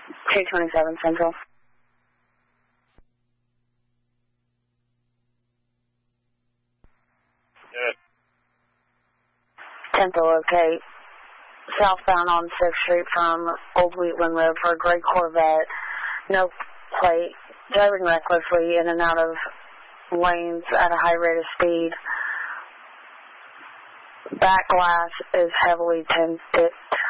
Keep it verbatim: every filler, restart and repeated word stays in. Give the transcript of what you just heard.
two twenty-seven Central. Good. ten to locate. Southbound on sixth Street from Old Wheatland Road for a gray Corvette. No plate. Driving recklessly in and out of lanes at a high rate of speed. Back glass is heavily tinted.